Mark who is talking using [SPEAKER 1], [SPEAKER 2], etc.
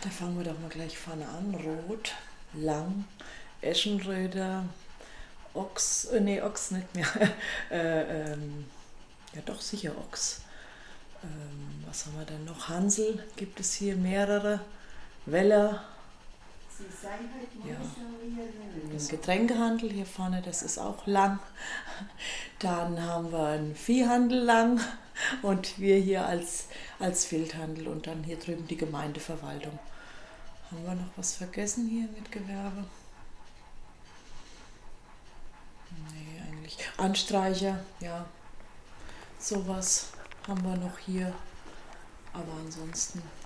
[SPEAKER 1] Da fangen wir doch mal gleich vorne an. Rot, lang, Eschenröder, Ochs, Ochs nicht mehr. Ja doch, sicher Ochs. Was haben wir denn noch? Hansel gibt es hier mehrere. Weller. Ja. Den Getränkehandel hier vorne, das ist auch lang. Dann haben wir einen Viehhandel lang und wir hier als Wildhandel und dann hier drüben die Gemeindeverwaltung. Haben wir noch was vergessen hier mit Gewerbe? Nee, eigentlich. Anstreicher, ja. Sowas haben wir noch hier. Aber ansonsten